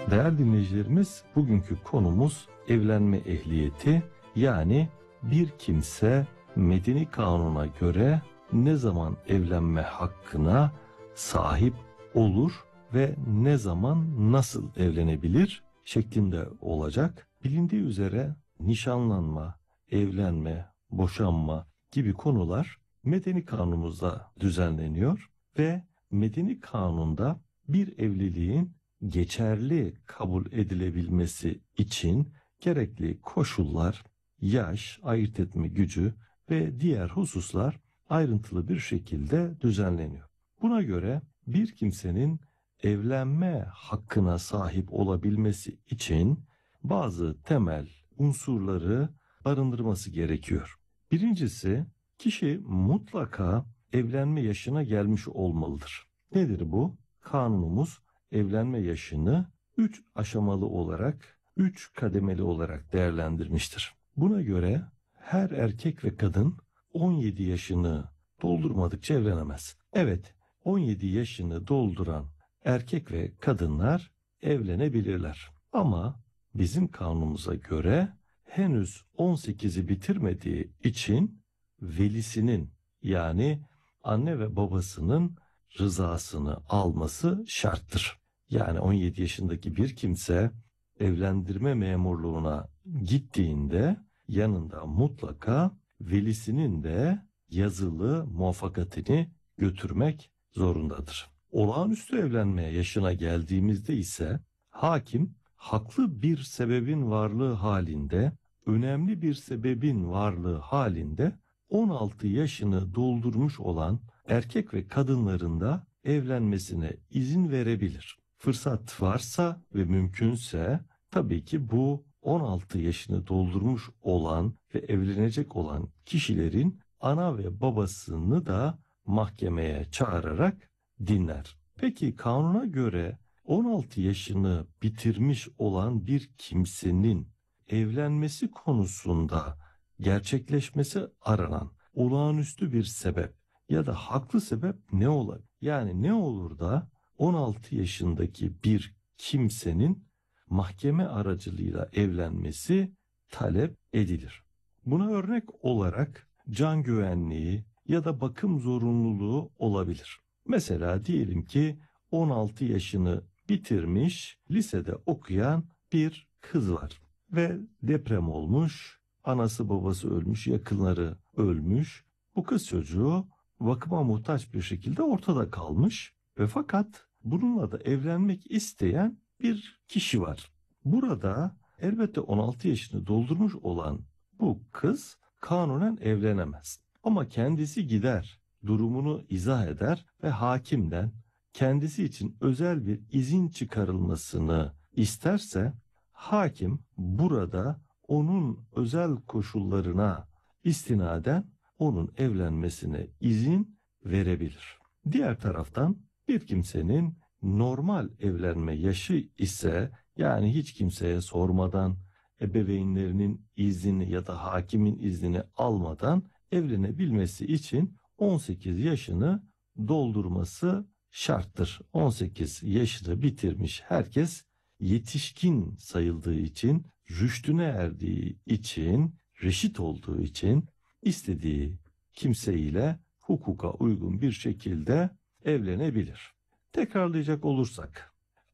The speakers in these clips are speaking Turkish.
Değerli dinleyicilerimiz, bugünkü konumuz evlenme ehliyeti, yani bir kimse medeni kanuna göre ne zaman evlenme hakkına sahip olur ve ne zaman nasıl evlenebilir şeklinde olacak. Bilindiği üzere nişanlanma, evlenme, boşanma gibi konular medeni kanunumuzda düzenleniyor ve medeni kanunda bir evliliğin geçerli kabul edilebilmesi için gerekli koşullar, yaş, ayırt etme gücü ve diğer hususlar ayrıntılı bir şekilde düzenleniyor. Buna göre bir kimsenin evlenme hakkına sahip olabilmesi için bazı temel unsurları barındırması gerekiyor. Birincisi, kişi mutlaka evlenme yaşına gelmiş olmalıdır. Nedir bu? Kanunumuz evlenme yaşını 3 aşamalı olarak, 3 kademeli olarak değerlendirmiştir. Buna göre her erkek ve kadın 17 yaşını doldurmadıkça evlenemez. Evet, 17 yaşını dolduran erkek ve kadınlar evlenebilirler. Ama bizim kanunumuza göre henüz 18'i bitirmediği için velisinin, yani anne ve babasının rızasını alması şarttır. Yani 17 yaşındaki bir kimse evlendirme memurluğuna gittiğinde yanında mutlaka velisinin de yazılı muvaffakatini götürmek zorundadır. Olağanüstü evlenme yaşına geldiğimizde ise hakim haklı bir sebebin varlığı halinde, önemli bir sebebin varlığı halinde 16 yaşını doldurmuş olan erkek ve kadınların da evlenmesine izin verebilir. Fırsat varsa ve mümkünse tabii ki bu 16 yaşını doldurmuş olan ve evlenecek olan kişilerin ana ve babasını da mahkemeye çağırarak dinler. Peki kanuna göre 16 yaşını bitirmiş olan bir kimsenin evlenmesi konusunda gerçekleşmesi aranan olağanüstü bir sebep ya da haklı sebep ne olabilir? Yani ne olur da 16 yaşındaki bir kimsenin mahkeme aracılığıyla evlenmesi talep edilir. Buna örnek olarak can güvenliği ya da bakım zorunluluğu olabilir. Mesela diyelim ki 16 yaşını bitirmiş, lisede okuyan bir kız var ve deprem olmuş, anası babası ölmüş, yakınları ölmüş. Bu kız çocuğu bakıma muhtaç bir şekilde ortada kalmış ve fakat bununla da evlenmek isteyen bir kişi var. Burada elbette 16 yaşını doldurmuş olan bu kız kanunen evlenemez. Ama kendisi gider, durumunu izah eder ve hakimden kendisi için özel bir izin çıkarılmasını isterse hakim burada onun özel koşullarına istinaden onun evlenmesine izin verebilir. Diğer taraftan bir kimsenin normal evlenme yaşı ise, yani hiç kimseye sormadan, ebeveynlerinin iznini ya da hakimin iznini almadan evlenebilmesi için 18 yaşını doldurması şarttır. 18 yaşını bitirmiş herkes yetişkin sayıldığı için, rüştüne erdiği için, reşit olduğu için istediği kimseyle hukuka uygun bir şekilde evlenebilir. Tekrarlayacak olursak,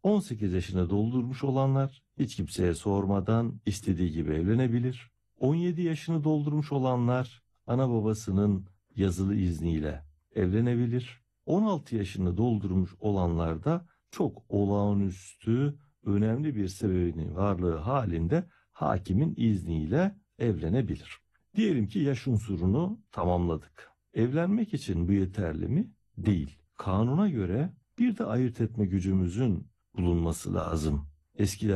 18 yaşını doldurmuş olanlar hiç kimseye sormadan istediği gibi evlenebilir. 17 yaşını doldurmuş olanlar ana babasının yazılı izniyle evlenebilir. 16 yaşını doldurmuş olanlar da çok olağanüstü, önemli bir sebebinin varlığı halinde hakimin izniyle evlenebilir. Diyelim ki yaş unsurunu tamamladık. Evlenmek için bu yeterli mi? Değil. Kanuna göre bir de ayırt etme gücümüzün bulunması lazım. Eskiden